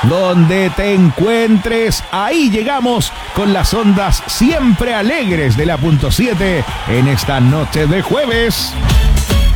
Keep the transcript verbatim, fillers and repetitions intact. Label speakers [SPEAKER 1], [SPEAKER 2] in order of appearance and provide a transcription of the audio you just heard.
[SPEAKER 1] donde te encuentres, ahí llegamos con las ondas siempre alegres de la punto siete en esta noche de jueves.